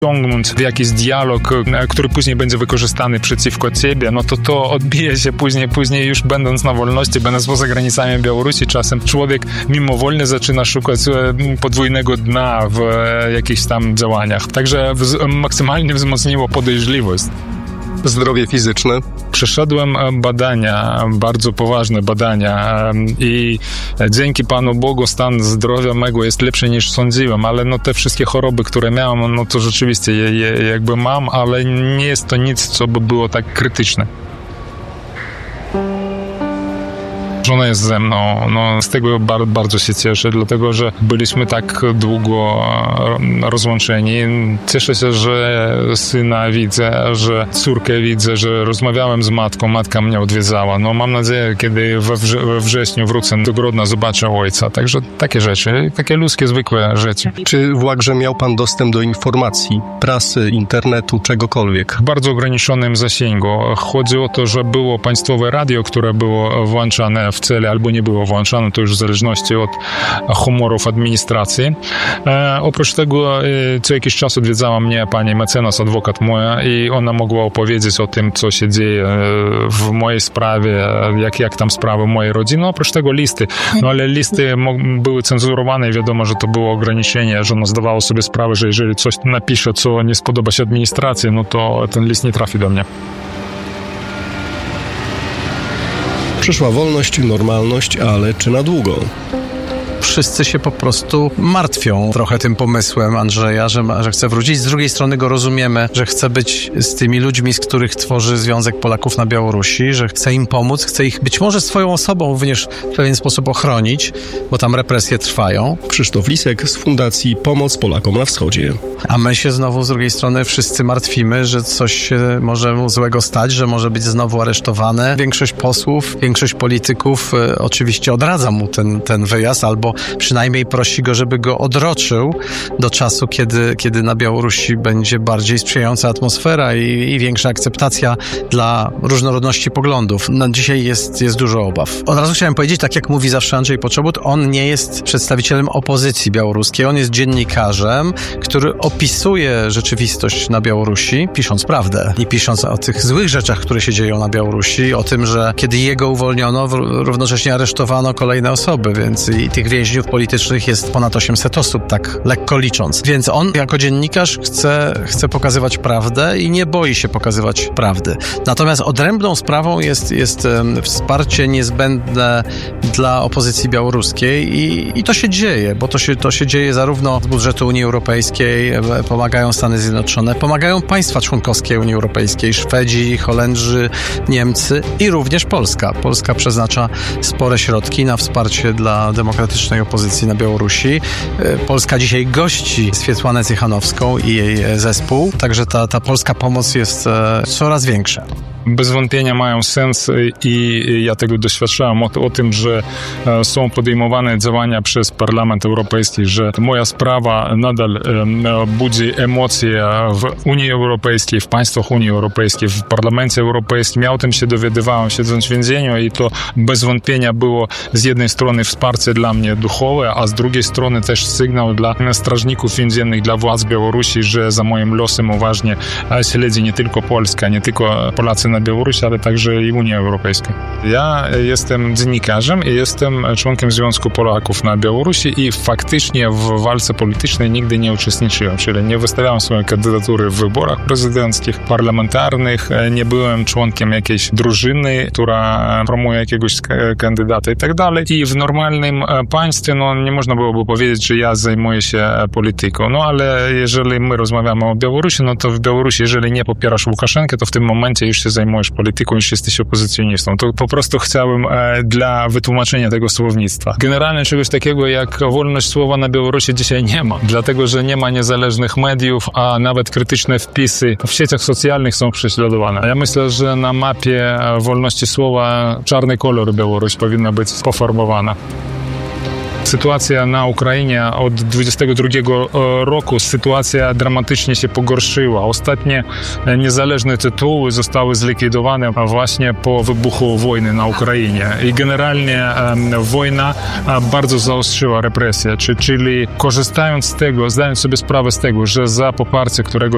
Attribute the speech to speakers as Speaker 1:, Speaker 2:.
Speaker 1: ciągnąć w jakiś dialog, który później będzie wykorzystany przeciwko ciebie, no to odbije się później już będąc na wolności, będąc poza granicami Białorusi, czasem człowiek mimowolnie zaczyna szukać podwójnego dna w jakichś tam działaniach. Także maksymalnie wzmocniło podejrzliwość.
Speaker 2: Zdrowie fizyczne?
Speaker 1: Przeszedłem badania, bardzo poważne badania i dzięki Panu Bogu stan zdrowia mego jest lepszy niż sądziłem, ale no te wszystkie choroby, które miałem, no to rzeczywiście je jakby mam, ale nie jest to nic, co by było tak krytyczne. Żona jest ze mną, no z tego bardzo się cieszę, dlatego że byliśmy tak długo rozłączeni. Cieszę się, że syna widzę, że córkę widzę, że rozmawiałem z matką, matka mnie odwiedzała. No mam nadzieję, kiedy we wrześniu wrócę do Grodna, zobaczę ojca. Także takie rzeczy, takie ludzkie, zwykłe rzeczy.
Speaker 2: Czy w Łagrze miał pan dostęp do informacji, prasy, internetu, czegokolwiek?
Speaker 1: W bardzo ograniczonym zasięgu. Chodzi o to, że było państwowe radio, które było włączane w cele, albo nie było włączane, to już w zależności od humorów administracji. Oprócz tego co jakiś czas odwiedzała mnie pani mecenas, adwokat moja, i ona mogła opowiedzieć o tym, co się dzieje w mojej sprawie, jak tam sprawy mojej rodziny. Oprócz tego listy. No ale listy były cenzurowane i wiadomo, że to było ograniczenie, że ona zdawała sobie sprawę, że jeżeli coś napisze, co nie spodoba się administracji, no to ten list nie trafi do mnie.
Speaker 2: Przyszła wolność, normalność, ale czy na długo?
Speaker 3: Wszyscy się po prostu martwią trochę tym pomysłem Andrzeja, że chce wrócić. Z drugiej strony go rozumiemy, że chce być z tymi ludźmi, z których tworzy Związek Polaków na Białorusi, że chce im pomóc, chce ich być może swoją osobą również w pewien sposób ochronić, bo tam represje trwają.
Speaker 2: Krzysztof Lisek z Fundacji Pomoc Polakom na Wschodzie.
Speaker 3: A my się znowu z drugiej strony wszyscy martwimy, że coś się może mu złego stać, że może być znowu aresztowany. Większość posłów, większość polityków oczywiście odradza mu ten wyjazd, albo przynajmniej prosi go, żeby go odroczył do czasu, kiedy na Białorusi będzie bardziej sprzyjająca atmosfera i większa akceptacja dla różnorodności poglądów. No, dzisiaj jest dużo obaw. Od razu chciałem powiedzieć, tak jak mówi zawsze Andrzej Poczobut, on nie jest przedstawicielem opozycji białoruskiej, on jest dziennikarzem, który opisuje rzeczywistość na Białorusi, pisząc prawdę i pisząc o tych złych rzeczach, które się dzieją na Białorusi, o tym, że kiedy jego uwolniono, równocześnie aresztowano kolejne osoby, więc i tych więźniów politycznych jest ponad 800 osób, tak lekko licząc. Więc on jako dziennikarz chce pokazywać prawdę i nie boi się pokazywać prawdy. Natomiast odrębną sprawą jest wsparcie niezbędne dla opozycji białoruskiej i to się dzieje, bo to się dzieje zarówno z budżetu Unii Europejskiej, pomagają Stany Zjednoczone, pomagają państwa członkowskie Unii Europejskiej, Szwedzi, Holendrzy, Niemcy i również Polska. Polska przeznacza spore środki na wsparcie dla demokratycznej opozycji na Białorusi. Polska dzisiaj gości Swiatłanę Cichanowską i jej zespół, także ta polska pomoc jest coraz większa.
Speaker 1: Bez wątpienia mają sens i ja tego doświadczałem o tym, że są podejmowane działania przez Parlament Europejski, że moja sprawa nadal budzi emocje w Unii Europejskiej, w państwach Unii Europejskiej, w Parlamencie Europejskim. Ja o tym się dowiadywałem siedząc w więzieniu i to bez wątpienia było z jednej strony wsparcie dla mnie duchowe, a z drugiej strony też sygnał dla strażników więziennych, dla władz Białorusi, że za moim losem uważnie śledzi nie tylko Polska, nie tylko Polacy na Białorusi, ale także i Unia Europejska. Ja jestem dziennikarzem i jestem członkiem Związku Polaków na Białorusi i faktycznie w walce politycznej nigdy nie uczestniczyłem, czyli nie wystawiałem swojej kandydatury w wyborach prezydenckich, parlamentarnych, nie byłem członkiem jakiejś drużyny, która promuje jakiegoś kandydata i tak dalej. I w normalnym państwie nie można byłoby powiedzieć, że ja zajmuję się polityką. Ale jeżeli my rozmawiamy o Białorusi, to w Białorusi, jeżeli nie popierasz Łukaszenkę, to w tym momencie już się zajmujesz polityką, już jesteś opozycjonistą. To po prostu chciałem dla wytłumaczenia tego słownictwa. Generalnie czegoś takiego jak wolność słowa na Białorusi dzisiaj nie ma, dlatego że nie ma niezależnych mediów, a nawet krytyczne wpisy w sieciach socjalnych są prześladowane. Ja myślę, że na mapie wolności słowa czarny kolor Białoruś powinna być pofarbowana. Sytuacja na Ukrainie od 22 roku, sytuacja dramatycznie się pogorszyła. Ostatnie niezależne tytuły zostały zlikwidowane właśnie po wybuchu wojny na Ukrainie. I generalnie wojna bardzo zaostrzyła represje, czyli korzystając z tego, zdając sobie sprawę z tego, że za poparcie którego